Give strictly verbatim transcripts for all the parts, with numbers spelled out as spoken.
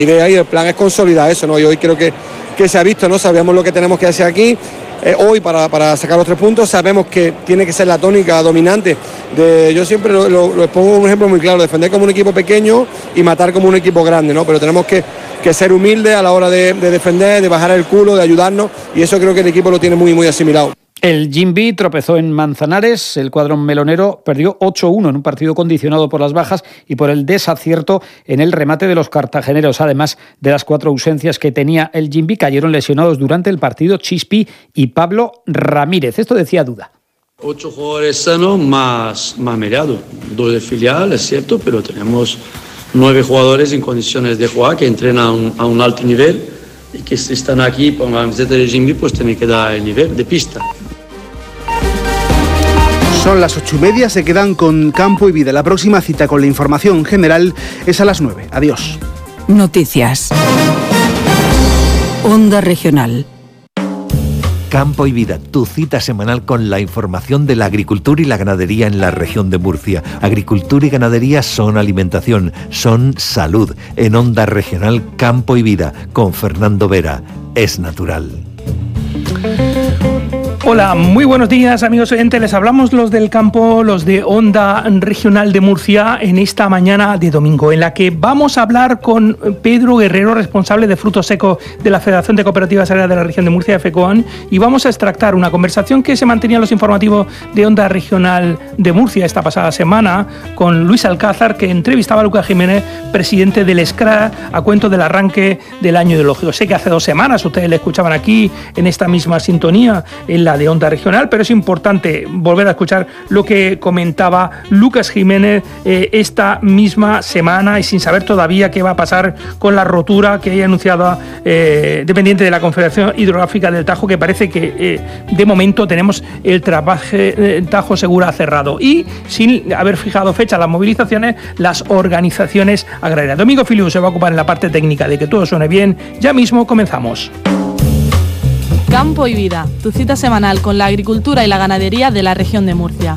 idea y el plan es consolidar eso, ¿no? Y hoy creo que, que se ha visto, ¿no? Sabemos lo que tenemos que hacer aquí. Eh, hoy para, para sacar los tres puntos sabemos que tiene que ser la tónica dominante. De, yo siempre lo, lo, lo pongo un ejemplo muy claro, defender como un equipo pequeño y matar como un equipo grande, ¿no? Pero tenemos que, que ser humildes a la hora de, de defender, de bajar el culo, de ayudarnos, y eso creo que el equipo lo tiene muy, muy asimilado. El Jimby tropezó en Manzanares, el cuadro melonero perdió ocho uno en un partido condicionado por las bajas y por el desacierto en el remate de los cartageneros. Además de las cuatro ausencias que tenía el Jimby, cayeron lesionados durante el partido Chispi y Pablo Ramírez. Esto decía Duda. Ocho jugadores sanos más, más mediados, dos de filial, es cierto, pero tenemos nueve jugadores en condiciones de jugar que entrenan a un, a un alto nivel y que si están aquí con la camiseta de Jimby, pues tienen que dar el nivel de pista. Son las ocho y media, se quedan con Campo y Vida. La próxima cita con la información general es a las nueve. Adiós. Noticias. Onda Regional. Campo y Vida, tu cita semanal con la información de la agricultura y la ganadería en la región de Murcia. Agricultura y ganadería son alimentación, son salud. En Onda Regional Campo y Vida, con Fernando Vera. Es natural. Hola, muy buenos días amigos oyentes, les hablamos los del campo, los de Onda Regional de Murcia en esta mañana de domingo, en la que vamos a hablar con Pedro Guerrero, responsable de frutos secos de la Federación de Cooperativas Agrarias de la región de Murcia, FECOAN, y vamos a extractar una conversación que se mantenía en los informativos de Onda Regional de Murcia esta pasada semana con Luis Alcázar, que entrevistaba a Lucas Jiménez, presidente del SCRA, a cuento del arranque del año ideológico. Sé que hace dos semanas ustedes le escuchaban aquí en esta misma sintonía, en la de Onda Regional, pero es importante volver a escuchar lo que comentaba Lucas Jiménez eh, esta misma semana, y sin saber todavía qué va a pasar con la rotura que haya anunciado eh, dependiente de la Confederación Hidrográfica del Tajo, que parece que eh, de momento tenemos el trabaje, eh, Tajo Segura cerrado, y sin haber fijado fecha a las movilizaciones, las organizaciones agrarias. Domingo Filiu se va a ocupar en la parte técnica de que todo suene bien. Ya mismo comenzamos. Campo y Vida, tu cita semanal con la agricultura y la ganadería de la región de Murcia.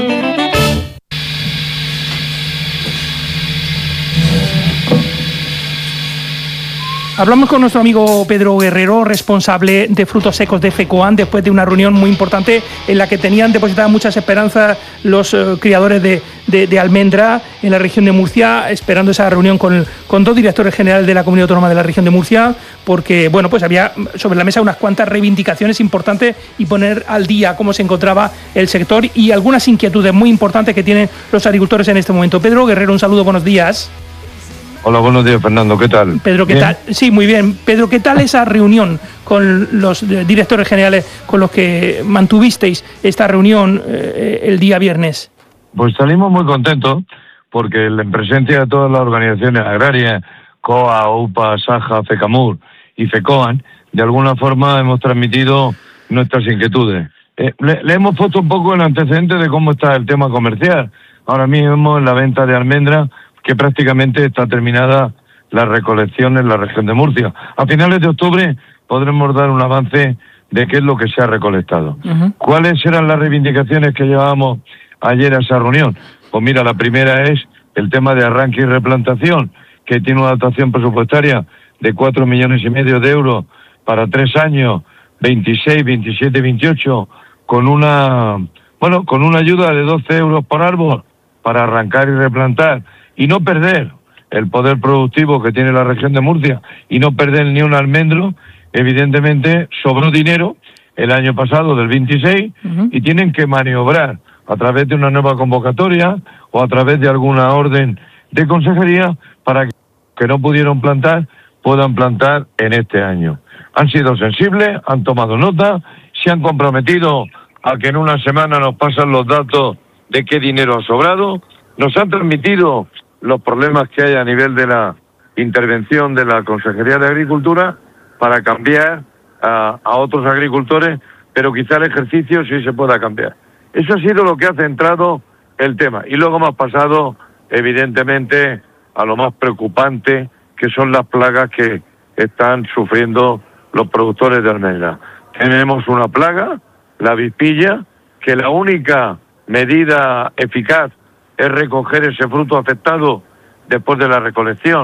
Hablamos con nuestro amigo Pedro Guerrero, responsable de frutos secos de FECOAN, después de una reunión muy importante en la que tenían depositadas muchas esperanzas los eh, criadores de, de, de almendra en la región de Murcia, esperando esa reunión con, con dos directores generales de la Comunidad Autónoma de la región de Murcia, porque bueno, pues había sobre la mesa unas cuantas reivindicaciones importantes y poner al día cómo se encontraba el sector y algunas inquietudes muy importantes que tienen los agricultores en este momento. Pedro Guerrero, un saludo, buenos días. Hola, buenos días, Fernando, ¿qué tal? Pedro, ¿qué ¿Bien? tal? Sí, muy bien. Pedro, ¿qué tal esa reunión con los directores generales con los que mantuvisteis esta reunión eh, el día viernes? Pues salimos muy contentos porque en presencia de todas las organizaciones agrarias, COA, UPA, SAJA, FECAMUR y FECOAN, de alguna forma hemos transmitido nuestras inquietudes. Eh, le, le hemos puesto un poco el antecedente de cómo está el tema comercial. Ahora mismo en la venta de almendras, que prácticamente está terminada la recolección en la región de Murcia. A finales de octubre podremos dar un avance de qué es lo que se ha recolectado. Uh-huh. ¿Cuáles eran las reivindicaciones que llevábamos ayer a esa reunión? Pues mira, la primera es el tema de arranque y replantación, que tiene una dotación presupuestaria de cuatro millones y medio de euros para tres años, veintiséis, veintisiete, veintiocho, con una, bueno, con una ayuda de doce euros por árbol para arrancar y replantar, y no perder el poder productivo que tiene la región de Murcia, y no perder ni un almendro. Evidentemente sobró dinero el año pasado del veintiséis, uh-huh. y tienen que maniobrar a través de una nueva convocatoria o a través de alguna orden de consejería para que no pudieron plantar, puedan plantar en este año. Han sido sensibles, han tomado nota, se han comprometido a que en una semana nos pasan los datos de qué dinero ha sobrado, nos han transmitido los problemas que hay a nivel de la intervención de la Consejería de Agricultura para cambiar a, a otros agricultores, pero quizá el ejercicio sí se pueda cambiar. Eso ha sido lo que ha centrado el tema. Y luego hemos pasado, evidentemente, a lo más preocupante, que son las plagas que están sufriendo los productores de almendra. Tenemos una plaga, la avispilla, que la única medida eficaz es recoger ese fruto afectado después de la recolección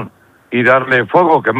y darle fuego, que